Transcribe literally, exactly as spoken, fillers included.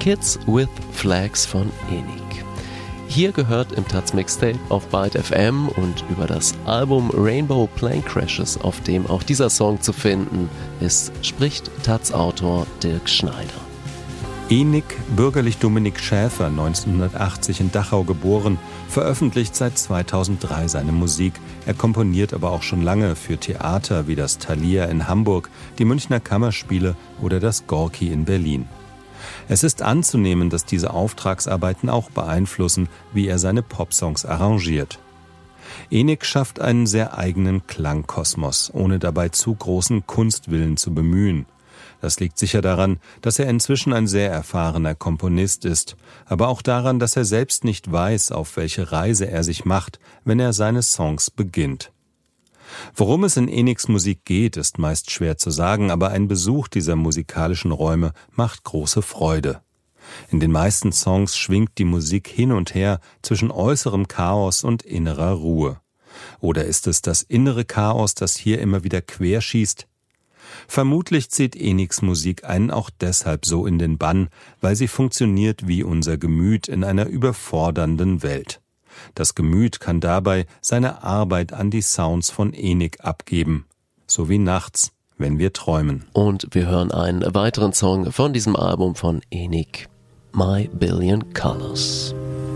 Kids with Flags von Enik. Hier gehört im Taz Mixtape auf Byte F M und über das Album Rainbow Plane Crashes, auf dem auch dieser Song zu finden ist, spricht Taz-Autor Dirk Schneider. Enik, bürgerlich Dominik Schäfer, neunzehnhundertachtzig in Dachau geboren, veröffentlicht seit zweitausenddrei seine Musik. Er komponiert aber auch schon lange für Theater wie das Thalia in Hamburg, die Münchner Kammerspiele oder das Gorki in Berlin. Es ist anzunehmen, dass diese Auftragsarbeiten auch beeinflussen, wie er seine Popsongs arrangiert. Enik schafft einen sehr eigenen Klangkosmos, ohne dabei zu großen Kunstwillen zu bemühen. Das liegt sicher daran, dass er inzwischen ein sehr erfahrener Komponist ist, aber auch daran, dass er selbst nicht weiß, auf welche Reise er sich macht, wenn er seine Songs beginnt. Worum es in Eniks Musik geht, ist meist schwer zu sagen, aber ein Besuch dieser musikalischen Räume macht große Freude. In den meisten Songs schwingt die Musik hin und her zwischen äußerem Chaos und innerer Ruhe. Oder ist es das innere Chaos, das hier immer wieder querschießt? Vermutlich zieht Eniks Musik einen auch deshalb so in den Bann, weil sie funktioniert wie unser Gemüt in einer überfordernden Welt. Das Gemüt kann dabei seine Arbeit an die Sounds von Enik abgeben, so wie nachts, wenn wir träumen. Und wir hören einen weiteren Song von diesem Album von Enik, My Billion Colors.